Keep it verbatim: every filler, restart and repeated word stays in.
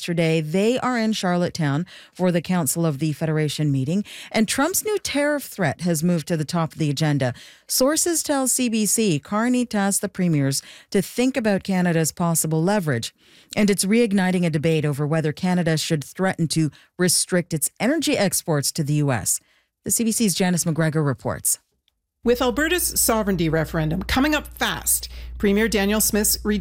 yesterday. They are in Charlottetown for the Council of the Federation meeting, and Trump's new tariff threat has moved to the top of the agenda. Sources tell C B C Carney tasked the premiers to think about Canada's possible leverage, and it's reigniting a debate over whether Canada should threaten to restrict its energy exports to the U S. The C B C's Janice McGregor reports. With Alberta's sovereignty referendum coming up fast, Premier Danielle Smith's